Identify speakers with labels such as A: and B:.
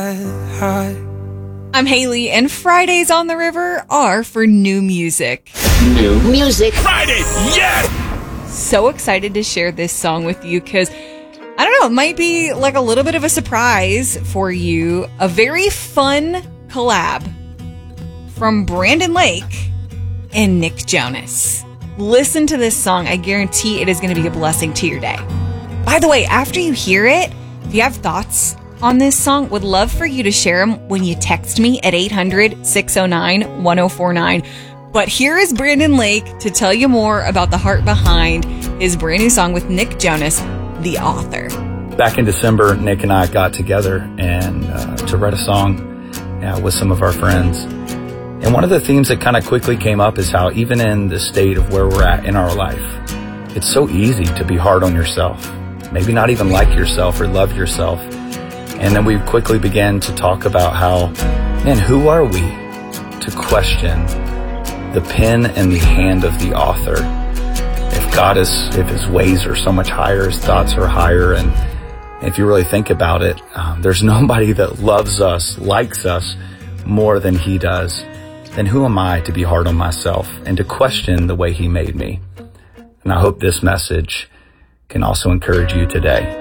A: I'm Haley, and Fridays on the River are for new music.
B: New music.
C: Friday, yes!
A: So excited to share this song with you because, I don't know, it might be like a little bit of a surprise for you. A very fun collab from Brandon Lake and Nick Jonas. Listen to this song. I guarantee it is going to be a blessing to your day. By the way, after you hear it, if you have thoughts on this song, would love for you to share them when you text me at 800-609-1049. But here is Brandon Lake to tell you more about the heart behind his brand new song with Nick Jonas, the author.
D: Back in December, Nick and I got together and to write a song with some of our friends. And one of the themes that kind of quickly came up is how even in the state of where we're at in our life, it's so easy to be hard on yourself, maybe not even like yourself or love yourself. And then we quickly began to talk about how, man, who are we to question the pen and the hand of the author? If his ways are so much higher, his thoughts are higher. And if you really think about it, there's nobody that loves us, likes us more than he does. Then who am I to be hard on myself and to question the way he made me? And I hope this message can also encourage you today.